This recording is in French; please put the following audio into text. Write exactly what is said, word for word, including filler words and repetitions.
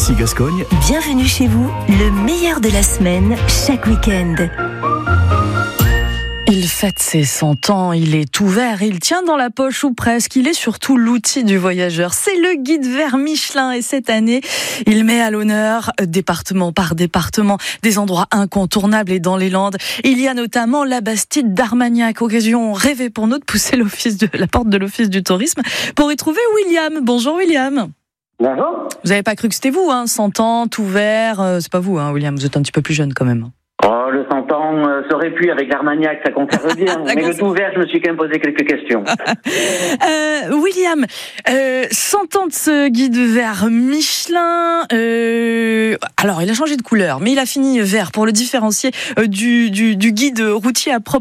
Ici Gascogne. Bienvenue chez vous, le meilleur de la semaine, chaque week-end. Il fête ses cent ans, il est tout vert, il tient dans la poche ou presque, il est surtout l'outil du voyageur. C'est le guide vert Michelin et cette année, il met à l'honneur, département par département, des endroits incontournables et dans les Landes. Il y a notamment la Bastide d'Armagnac, occasion rêvée pour nous de pousser l'office de, la porte de l'Office du tourisme pour y trouver William. Bonjour William. Bonjour. Vous n'avez pas cru que c'était vous, hein, cent ans, tout vert, euh, c'est pas vous, hein, William, vous êtes un petit peu plus jeune quand même. Oh, le cent ans euh, serait pu avec l'Armagnac, ça conserve bien. Mais le tout vert, je me suis quand même posé quelques questions. euh, William, euh, cent ans de ce guide vert Michelin. Euh, alors, il a changé de couleur, mais il a fini vert pour le différencier euh, du, du, du guide routier à proprement